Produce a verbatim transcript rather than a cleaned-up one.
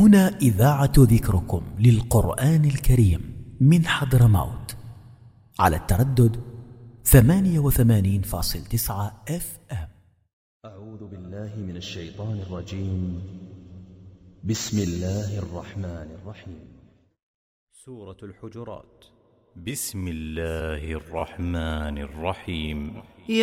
هنا إذاعة ذكركم للقرآن الكريم من حضرموت على التردد ثمانية وثمانين فاصل تسعة اف ام. أعوذ بالله من الشيطان الرجيم. بسم الله الرحمن الرحيم. سورة الحجرات. بسم الله الرحمن الرحيم.